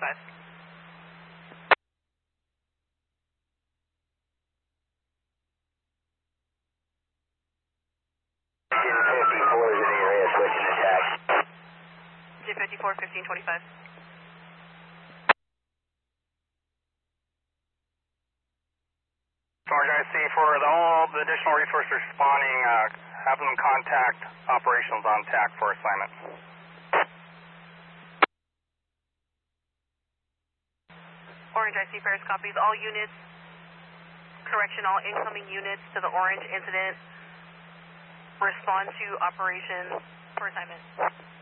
1525. J 54 1525. Orange IC for all the additional resources responding, have them contact operations on TAC for assignment. Orange IC Paris copies all units. Correction, all incoming units to the Orange incident. Respond to operations for assignment.